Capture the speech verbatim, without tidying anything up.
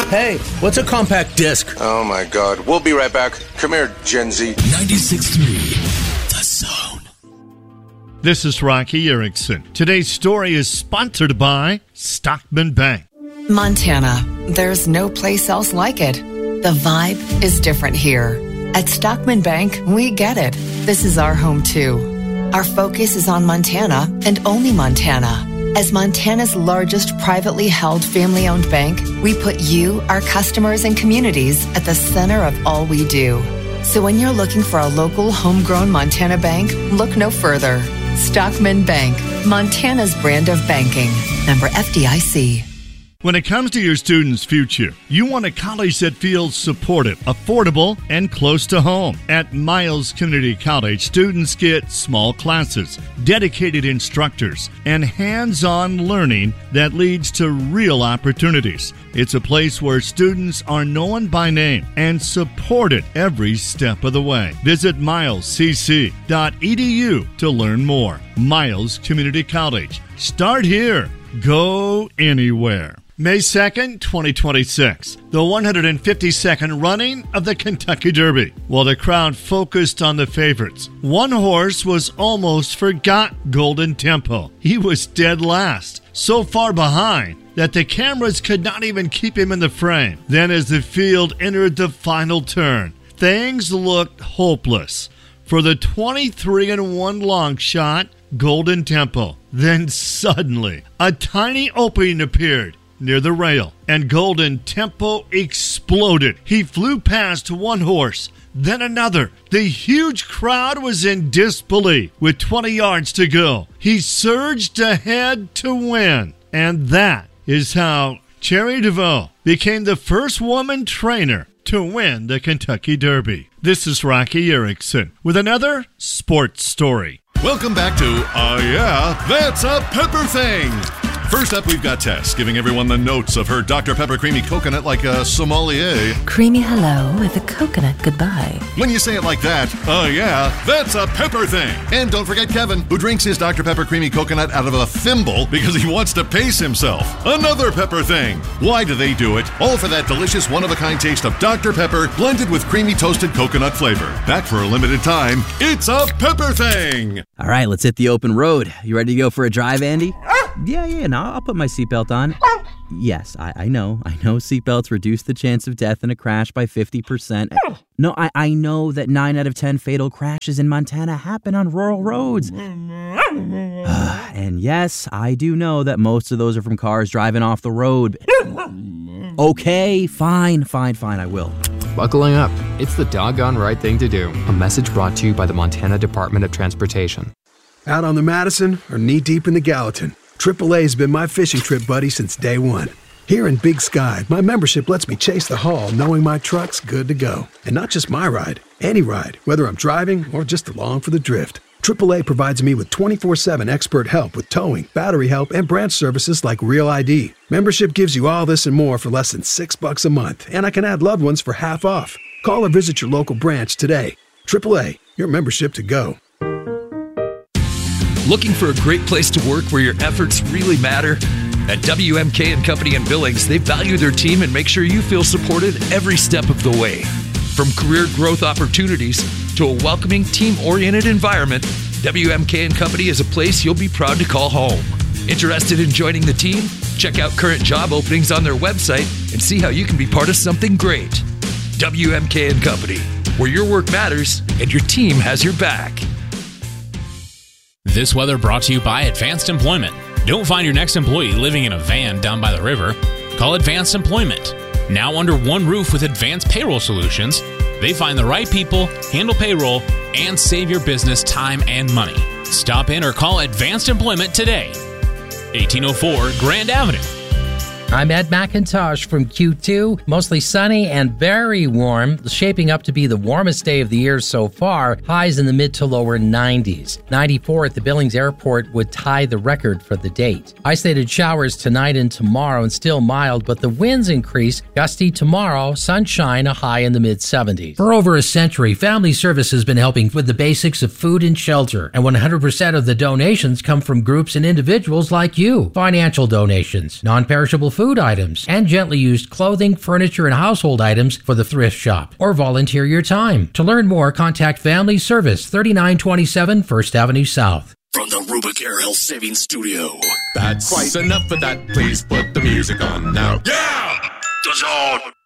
Hey, what's a compact disc? Oh my God. We'll be right back. Come here, Gen Z. ninety-six point three, The Zone. This is Rocky Erickson. Today's story is sponsored by Stockman Bank. Montana. There's no place else like it. The vibe is different here. At Stockman Bank, we get it. This is our home too. Our focus is on Montana and only Montana. As Montana's largest privately held family-owned bank, we put you, our customers, and communities at the center of all we do. So when you're looking for a local, homegrown Montana bank, look no further. Stockman Bank, Montana's brand of banking. Member F D I C. When it comes to your student's future, you want a college that feels supportive, affordable, and close to home. At Miles Community College, students get small classes, dedicated instructors, and hands-on learning that leads to real opportunities. It's a place where students are known by name and supported every step of the way. Visit miles c c dot e d u to learn more. Miles Community College. Start here. Go anywhere. May second, twenty twenty-six, the one hundred fifty-second running of the Kentucky Derby. While the crowd focused on the favorites, one horse was almost forgot, Golden Tempo. He was dead last, so far behind that the cameras could not even keep him in the frame. Then as the field entered the final turn, things looked hopeless for the twenty-three and one long shot, Golden Tempo. Then suddenly, a tiny opening appeared near the rail, and Golden Tempo exploded. He flew past one horse, then another. The huge crowd was in disbelief. With twenty yards to go, he surged ahead to win. And that is how Cherry DeVoe became the first woman trainer to win the Kentucky Derby. This is Rocky Erickson with another sports story. Welcome back to Uh Yeah, That's a Pepper Thing. First up, we've got Tess giving everyone the notes of her Doctor Pepper Creamy Coconut like a sommelier. Creamy hello with a coconut goodbye. When you say it like that, uh yeah, that's a pepper thing. And don't forget Kevin, who drinks his Doctor Pepper Creamy Coconut out of a thimble because he wants to pace himself. Another pepper thing. Why do they do it? All for that delicious one-of-a-kind taste of Doctor Pepper blended with creamy toasted coconut flavor. Back for a limited time, it's a pepper thing. All right, let's hit the open road. You ready to go for a drive, Andy? Yeah, yeah, no, I'll put my seatbelt on. Yes, I, I know. I know seatbelts reduce the chance of death in a crash by fifty percent. No, I, I know that nine out of ten fatal crashes in Montana happen on rural roads. And yes, I do know that most of those are from cars driving off the road. Okay, fine, fine, fine, I will. Buckling up. It's the doggone right thing to do. A message brought to you by the Montana Department of Transportation. Out on the Madison or knee-deep in the Gallatin, triple A's been my fishing trip buddy since day one. Here in Big Sky, my membership lets me chase the haul knowing my truck's good to go. And not just my ride, any ride, whether I'm driving or just along for the drift. triple A provides me with twenty-four seven expert help with towing, battery help, and branch services like Real I D. Membership gives you all this and more for less than six bucks a month, and I can add loved ones for half off. Call or visit your local branch today. triple A, your membership to go. Looking for a great place to work where your efforts really matter? At W M K and Company in Billings, they value their team and make sure you feel supported every step of the way. From career growth opportunities to a welcoming, team-oriented environment, W M K and Company is a place you'll be proud to call home. Interested in joining the team? Check out current job openings on their website and see how you can be part of something great. W M K and Company, where your work matters and your team has your back. This weather brought to you by Advanced Employment. Don't find your next employee living in a van down by the river. Call Advanced Employment. Now under one roof with Advanced Payroll Solutions, they find the right people, handle payroll, and save your business time and money. Stop in or call Advanced Employment today. eighteen oh four Grand Avenue. I'm Ed McIntosh from Q two. Mostly sunny and very warm, shaping up to be the warmest day of the year so far. Highs in the mid to lower nineties. ninety-four at the Billings Airport would tie the record for the date. Isolated showers tonight and tomorrow and still mild, but the winds increase. Gusty tomorrow, sunshine, a high in the mid seventies. For over a century, Family Service has been helping with the basics of food and shelter, and one hundred percent of the donations come from groups and individuals like you. Financial donations, non-perishable food, food items, and gently used clothing, furniture, and household items for the thrift shop. Or volunteer your time. To learn more, contact Family Service, thirty-nine twenty-seven First Avenue South. From the Rubicare Health Savings Studio. That's Quite enough of that. Please put the music on now. Yeah! The Zone!